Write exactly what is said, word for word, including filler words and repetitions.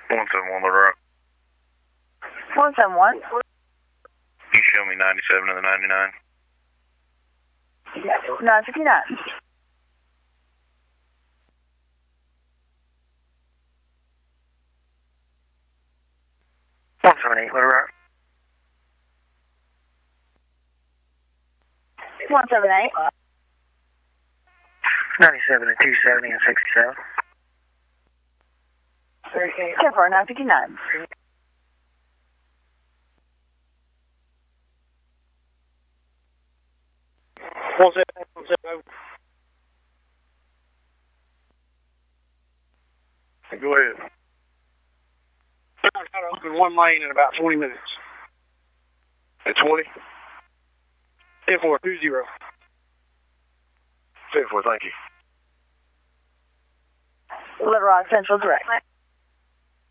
one seven one Little Rock. one seven one. You show me ninety-seven and the ninety-nine. nine fifty-nine. one seven eight Little Rock. one seven eight. ninety-seven and two seventy and sixty-seven. ten four, nine fifty-nine. One seven, one seven. Go ahead. I'm trying to open one lane in about twenty minutes. At twenty? ten four, two zero. ten four, thank you. Little Rock Central Direct.